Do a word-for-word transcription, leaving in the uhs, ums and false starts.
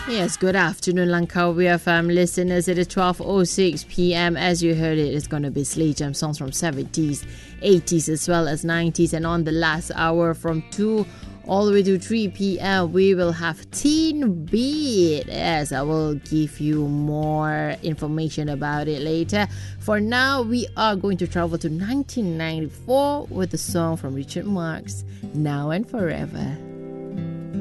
Yes, good afternoon, Langkawi F M listeners. It is twelve oh six p.m. As you heard it, it's going to be Slay Jam songs from seventies, eighties as well as nineties. And on the last hour from two all the way to three p.m. we will have Teen Beat. Yes, I will give you more information about it later. For now, we are going to travel to nineteen ninety-four with a song from Richard Marx, Now and Forever.